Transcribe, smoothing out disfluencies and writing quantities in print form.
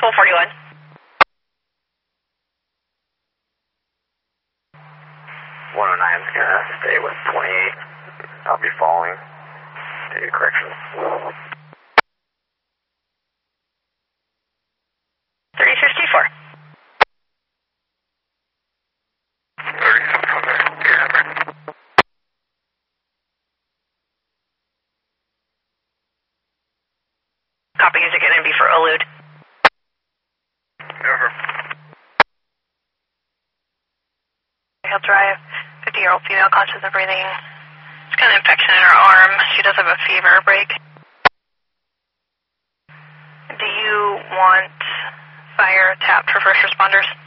1241. 109's gonna stay with 28. I'll be following. Data corrections. 3054. 3054. Copy, is it going to be for Olude? Over. He'll drive. 50-year-old female, conscious of breathing. She's got an infection in her arm. She does have a fever break. Do you want fire tapped for first responders?